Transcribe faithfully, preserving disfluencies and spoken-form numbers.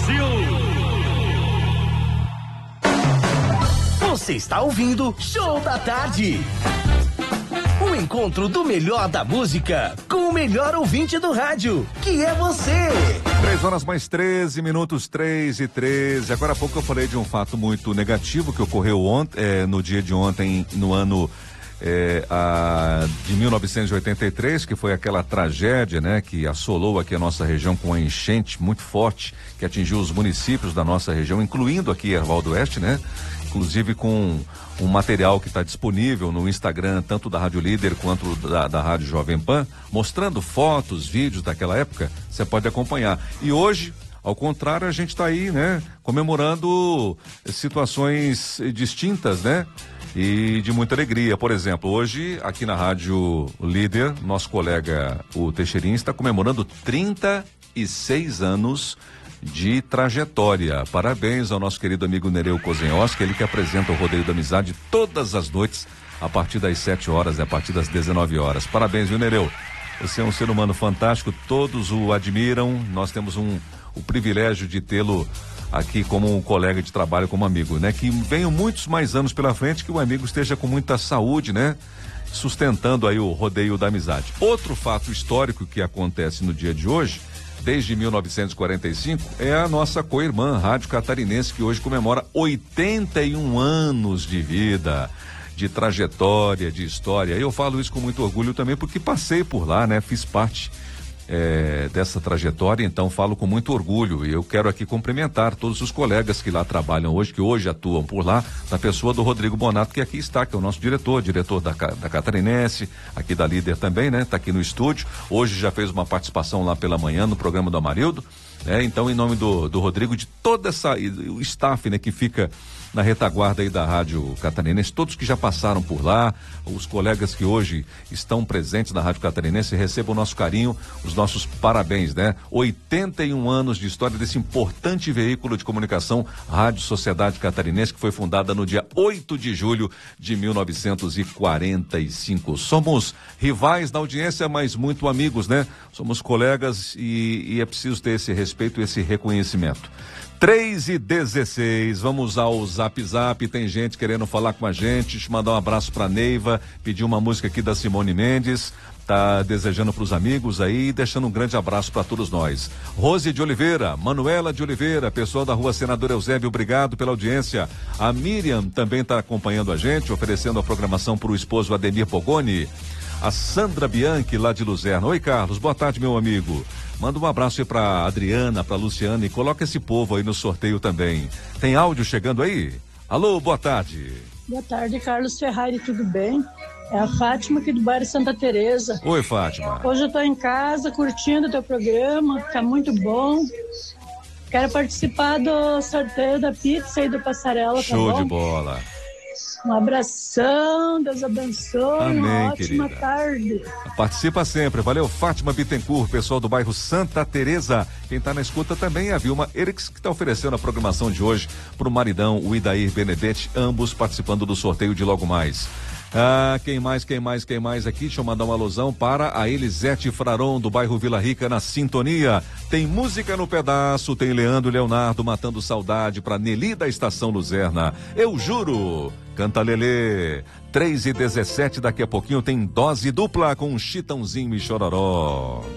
Brasil. Você está ouvindo Show da Tarde. O encontro do melhor da música com o melhor ouvinte do rádio, que é você. Três horas mais treze minutos, três e treze. Agora há pouco eu falei de um fato muito negativo que ocorreu ontem, é, no dia de ontem, no ano é, a, de mil novecentos e oitenta e três, que foi aquela tragédia, né, que assolou aqui a nossa região com uma enchente muito forte, que atingiu os municípios da nossa região, incluindo aqui Erval do Oeste, né? Inclusive com um material que está disponível no Instagram, tanto da Rádio Líder quanto da, da Rádio Jovem Pan, mostrando fotos, vídeos daquela época, você pode acompanhar. E hoje, ao contrário, a gente está aí, né, comemorando situações distintas, né, e de muita alegria. Por exemplo, hoje, aqui na Rádio Líder, nosso colega, o Teixeirinho, está comemorando trinta e seis anos de trajetória. Parabéns ao nosso querido amigo Nereu Kozenhowski, ele que apresenta o Rodeio da Amizade todas as noites, a partir das sete horas, a partir das dezenove horas. Parabéns, viu, Nereu? Você é um ser humano fantástico, todos o admiram, nós temos um, o privilégio de tê-lo aqui como um colega de trabalho, como amigo, né? Que venham muitos mais anos pela frente, que o amigo esteja com muita saúde, né? Sustentando aí o Rodeio da Amizade. Outro fato histórico que acontece no dia de hoje, desde mil novecentos e quarenta e cinco, é a nossa co-irmã Rádio Catarinense, que hoje comemora oitenta e um anos de vida, de trajetória, de história. Eu falo isso com muito orgulho também, porque passei por lá, né? Fiz parte é, dessa trajetória, então falo com muito orgulho. E eu quero aqui cumprimentar todos os colegas que lá trabalham hoje, que hoje atuam por lá, na pessoa do Rodrigo Bonato, que aqui está, que é o nosso diretor, diretor da, da Catarinense, aqui da Líder também, né? Tá aqui no estúdio. Hoje já fez uma participação lá pela manhã no programa do Amarildo, né? Então, em nome do, do Rodrigo, de toda essa, o staff, né, que fica na retaguarda aí da Rádio Catarinense, todos que já passaram por lá, os colegas que hoje estão presentes na Rádio Catarinense, recebam o nosso carinho, os nossos parabéns, né? oitenta e um anos de história desse importante veículo de comunicação, Rádio Sociedade Catarinense, que foi fundada no dia oito de julho de mil novecentos e quarenta e cinco. Somos rivais na audiência, mas muito amigos, né? Somos colegas e, e é preciso ter esse respeito e esse reconhecimento. três e dezesseis, vamos ao Zap Zap, tem gente querendo falar com a gente, deixa eu mandar um abraço pra Neiva, pedir uma música aqui da Simone Mendes, tá desejando pros amigos aí, deixando um grande abraço para todos nós. Rose de Oliveira, Manuela de Oliveira, pessoal da Rua Senador Eusébio, obrigado pela audiência. A Miriam também tá acompanhando a gente, oferecendo a programação pro esposo Ademir Pogoni. A Sandra Bianchi, lá de Luzerna. Oi, Carlos, boa tarde, meu amigo. Manda um abraço aí pra Adriana, pra Luciana e coloca esse povo aí no sorteio também. Tem áudio chegando aí? Alô, boa tarde. Boa tarde, Carlos Ferrari, tudo bem? É a Fátima aqui do bairro Santa Teresa. Oi, Fátima. Hoje eu tô em casa curtindo o teu programa, tá muito bom. Quero participar do sorteio da pizza e do passarela, Show tá bom? de bola. Um abração, Deus abençoe, Amém, uma ótima querida. tarde. Participa sempre, valeu, Fátima Bittencourt, pessoal do bairro Santa Teresa. Quem tá na escuta também é a Vilma Erix, que tá oferecendo a programação de hoje pro maridão, o Idair Benedetti, ambos participando do sorteio de logo mais. Ah, quem mais, quem mais, quem mais aqui? Deixa eu mandar uma alusão para a Elisete Fraron, do bairro Vila Rica, na sintonia. Tem música no pedaço, tem Leandro e Leonardo matando saudade para Nelly da Estação Luzerna. Eu juro, canta Lelê. três e dezessete, daqui a pouquinho tem dose dupla com Chitãozinho e Chororó.